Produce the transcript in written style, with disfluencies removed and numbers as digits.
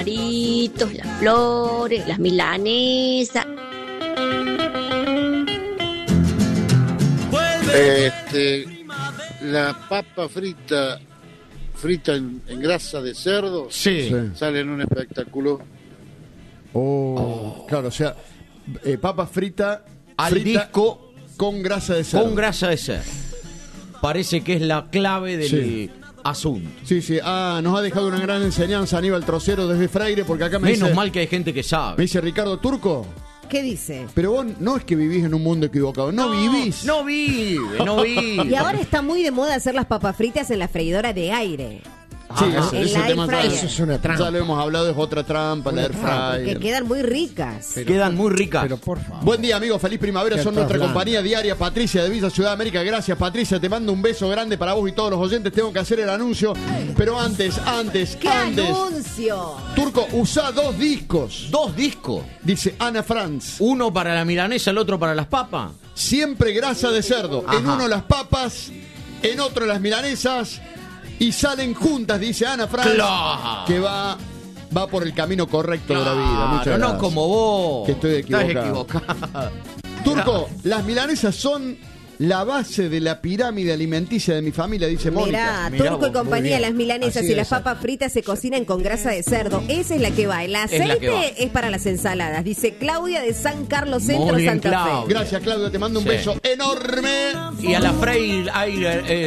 Las flores, las milanesas. La papa frita en grasa de cerdo, Sí. sale en un espectáculo. Claro, o sea, papa frita Al disco con grasa de cerdo. con grasa de cerdo. Parece que es la clave del asunto. Sí, sí. Nos ha dejado una gran enseñanza Aníbal Trocero desde Freire, porque acá me Menos dice, mal que hay gente que me sabe. dice Ricardo Turco, ¿Qué dice? pero vos no es que vivís en un mundo equivocado, no vivís. No vive. Y ahora está muy de moda hacer las papas fritas en la freidora de aire. Sí, en ese la tema air fryer. Eso es una trampa. ya lo hemos hablado, es otra trampa, la air Que fryer. quedan muy ricas. Quedan muy ricas. Pero por favor. Buen día, amigos, feliz primavera, ¿Qué son nuestra estás compañía diaria. Patricia de Villa Ciudad América, gracias Patricia, te mando un beso grande para vos y todos los oyentes. Tengo que hacer el anuncio, pero antes ¡Qué anuncio! Turco, usá 2 discos, 2 discos. dice Ana Franz. Uno para la milanesa, el otro para las papas. Siempre grasa de cerdo, en Ajá. uno las papas, en otro las milanesas, y salen juntas, dice Ana Franz, Claro. que va por el camino correcto de la vida. Muchas Claro, no gracias. como vos. Que estoy Estás equivocado. equivocado. Turco, las milanesas son la base de la pirámide alimenticia de mi familia, dice Mónica. Mirá, Turco y vos, compañía, bien. las milanesas Así y debe las ser. papas fritas se cocinan con grasa de cerdo. Esa es la que va. El la que aceite va. es para las ensaladas. Dice Claudia de San Carlos Centro, Muy bien, Santa Claudia. Fe. Gracias, Claudia, te mando un Sí. beso enorme. Y a la Freire